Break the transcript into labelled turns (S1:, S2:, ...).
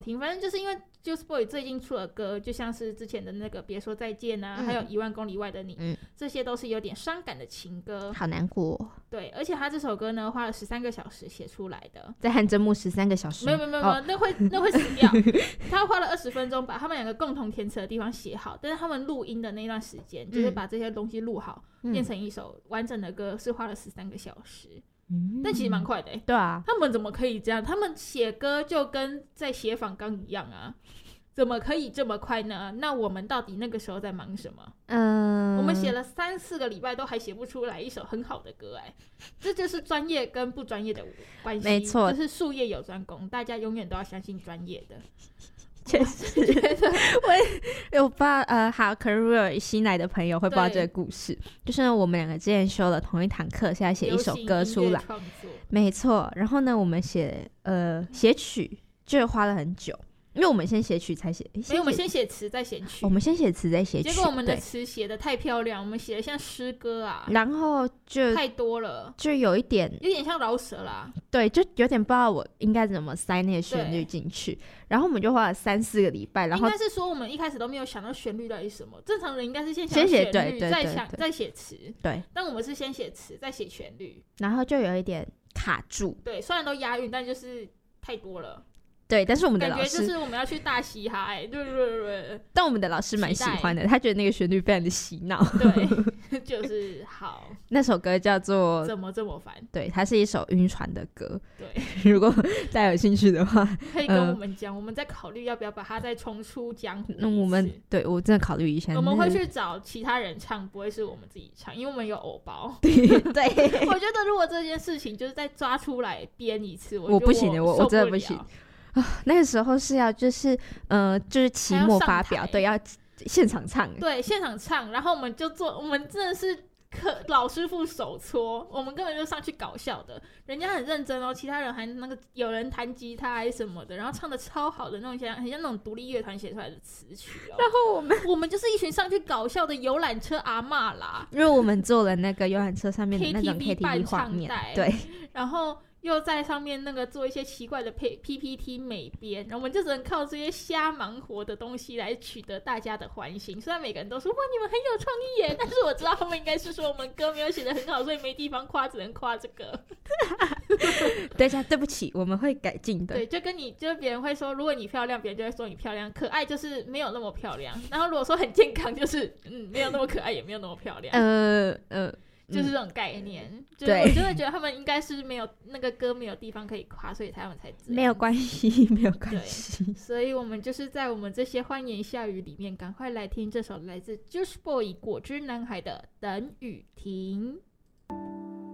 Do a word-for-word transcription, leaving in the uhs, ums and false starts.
S1: 听，反正就是因为 Juice boy 最近出的歌，就像是之前的那个别说再见啊、嗯、还有一万公里外的你、嗯、这些都是有点伤感的情歌，
S2: 好难过、哦、
S1: 对，而且他这首歌呢花了十三个小时写出来的，
S2: 在汗蒸木十三个小时，
S1: 没有没有没有、哦、那会那会死掉他花了二十分钟把他们两个共同填词的地方写好，但是他们录音的那段时间、嗯、就是把这些东西录好、嗯、变成一首完整的歌是花了十三个小时，嗯、但其实蛮快的、欸、
S2: 对啊，
S1: 他们怎么可以这样？他们写歌就跟在写访纲一样啊，怎么可以这么快呢？那我们到底那个时候在忙什么？嗯，我们写了三四个礼拜都还写不出来一首很好的歌，哎，这就是专业跟不专业的关系，
S2: 没错，
S1: 就是术业有专攻，大家永远都要相信专业的。
S2: 确实，我我不知道，呃，好，可能如果有新来的朋友会不知道这个故事，就是我们两个之前修了同一堂课，是要写一首歌出来，没错。然后呢，我们写呃写曲就花了很久，因为我们先写曲才写，
S1: 没有，我们先写词再写曲，
S2: 我们先写词再写曲，
S1: 结果我们的词写的太漂亮，我们写的像诗歌啊，
S2: 然后就
S1: 太多了，
S2: 就有一点
S1: 有点像饶舌啦，
S2: 对，就有点不知道我应该怎么塞那个旋律进去，然后我们就花了三四个礼拜，然后
S1: 应该是说我们一开始都没有想到旋律到底是什么，正常人应该是先想旋律
S2: 对对对
S1: 再想再写词，
S2: 对，
S1: 但我们是先写词再写旋律，
S2: 然后就有一点卡住，
S1: 对，虽然都押韵，但就是太多了。
S2: 对，但是我们的老师
S1: 感觉就是我们要去大嘻哈、欸，对对对对。
S2: 但我们的老师蛮喜欢的，他觉得那个旋律非常的洗脑。
S1: 对，就是好。
S2: 那首歌叫做《
S1: 怎么这么烦》，
S2: 对，它是一首晕船的歌。
S1: 对，
S2: 如果大家有兴趣的话，
S1: 可以跟我们讲、嗯，我们在考虑要不要把它再重出江湖。
S2: 嗯，我们对我真的考虑一下。
S1: 我们会去找其他人唱，不会是我们自己唱，因为我们有偶包。
S2: 对对，
S1: 我觉得如果这件事情就是再抓出来编一次，我
S2: 我不行的，
S1: 我
S2: 我真的不行。啊，那个时候是要就是呃，就是期末发表，对，要现场唱，
S1: 对，现场唱，然后我们就做，我们真的是课老师傅手搓，我们根本就上去搞笑的，人家很认真哦，其他人还那个有人弹吉他还是什么的，然后唱的超好的那种，像很像那种独立乐团写出来的词曲哦。
S2: 然后我们
S1: 我们就是一群上去搞笑的游览车阿嬷啦，
S2: 因为我们做了那个游览车上面的那种 K T V 画面，对，
S1: 然后。又在上面那个做一些奇怪的 P P T 美编，然后我们就只能靠这些瞎忙活的东西来取得大家的欢心。虽然每个人都说哇你们很有创意耶，但是我知道他们应该是说我们歌没有写得很好，所以没地方夸，只能夸这个。
S2: 等一下，对不起，我们会改进的。
S1: 对，就跟你就是别人会说，如果你漂亮，别人就会说你漂亮；可爱就是没有那么漂亮。然后如果说很健康，就是嗯没有那么可爱，也没有那么漂亮。呃呃。就是这种概念、嗯、就是我真的觉得他们应该是没有那个歌没有地方可以夸，所以他们才
S2: 没有关系没有关系，
S1: 所以我们就是在我们这些欢言笑语里面赶快来听这首来自 Juice boy 果汁男孩的等雨停。